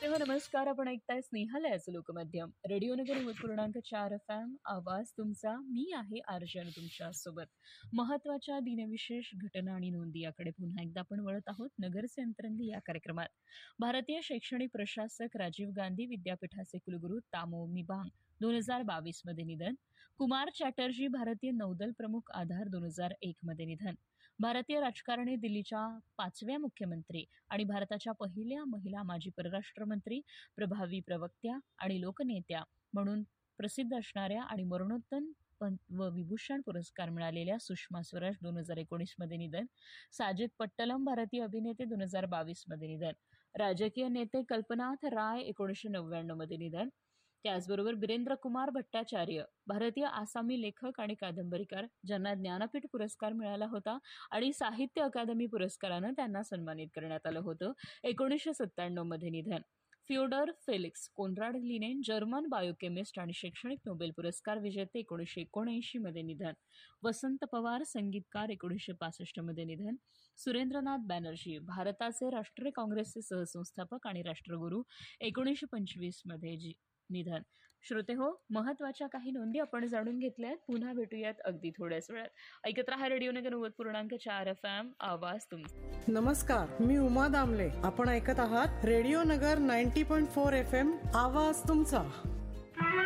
श्रोते हो नमस्कार. आपण ऐकताय स्नेहालयाचं लोकमाध्यम रेडिओ नगर 90.4 FM. आवाज तुमचा. मी आहे आर्जन तुमच्या सोबत. महत्वाच्या दिनविशेष घटना आणि नोंदी याकडे पुन्हा एकदा आपण वळत आहोत. नगरचे अंतरंग या कार्यक्रमात भारतीय शैक्षणिक प्रशासक राजीव गांधी विद्यापीठाचे कुलगुरू तामो मिबांग 2022 मध्ये निधन. कुमार चॅटर्जी भारतीय नौदल प्रमुख आधार 2001 मध्ये निधन. भारतीय राजकारणी दिल्लीच्या 5व्या मुख्यमंत्री आणि भारताच्या पहिल्या महिला माजी परराष्ट्र मंत्री, प्रभावी प्रवक्त्या आणि लोकनेत्या म्हणून प्रसिद्ध असणाऱ्या आणि मरणोत्तर व विभूषण पुरस्कार मिळालेल्या सुषमा स्वराज 2019 मध्ये निधन. साजिद पट्टलम भारतीय अभिनेते 2022 मध्ये निधन. राजकीय नेते कल्पनाथ राय 1999 मध्ये निधन. त्याचबरोबर बिरेंद्र कुमार भट्टाचार्य भारतीय आसामी लेखक आणि कादंबरीकार ज्यांना ज्ञानपीठ पुरस्कार मिळाला होता आणि साहित्य अकादमी पुरस्कारानं त्यांना सन्मानित करण्यात आलं होतं. 1997 मध्ये निधन. फ्योडर Felix Conrad linen German biochemist आणि शैक्षणिक नोबेल पुरस्कार विजेते 1979 मध्ये निधन. वसंत पवार संगीतकार 1965 मध्ये निधन. सुरेंद्रनाथ बॅनर्जी भारताचे राष्ट्रीय काँग्रेसचे सहसंस्थापक आणि राष्ट्रगुरू 1925 मध्ये निधन. श्रोते हो, महत्वाच्या काही नोंदी आपण जाणून घेतल्यात. पुन्हा भेटूयात अगदी थोड्याच वेळात. ऐकत रहा रेडिओ नगर 90.4 FM. आवाज तुमचा. नमस्कार, मी उमा दामले. आपण ऐकत आहात रेडिओ नगर 90.4 FM. आवाज तुमचा.